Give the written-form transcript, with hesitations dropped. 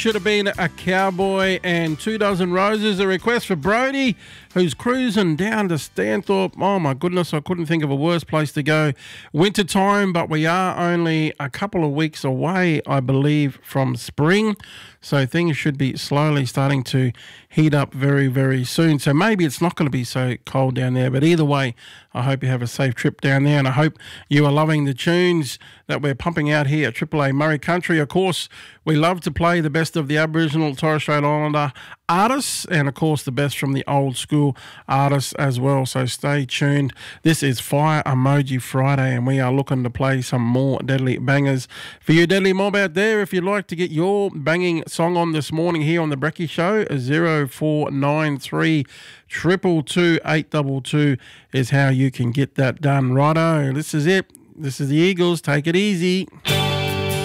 Should have been a cowboy and 2 dozen roses. A request for Brody, who's cruising down to Stanthorpe. Oh my goodness, I couldn't think of a worse place to go. Winter time, but we are only a couple of weeks away, I believe, from spring. So things should be slowly starting to heat up very, very soon. So maybe it's not going to be so cold down there. But either way, I hope you have a safe trip down there. And I hope you are loving the tunes that we're pumping out here at Triple A Murray Country. Of course, we love to play the best of the Aboriginal Torres Strait Islander artists and, of course, the best from the old school artists as well. So stay tuned. This is Fire Emoji Friday, and we are looking to play some more Deadly Bangers for you, Deadly Mob out there. If you'd like to get your banging song on this morning here on the Brekkie Show, 0493 222 822 is how you can get that done. Righto, this is it. This is the Eagles. Take it easy.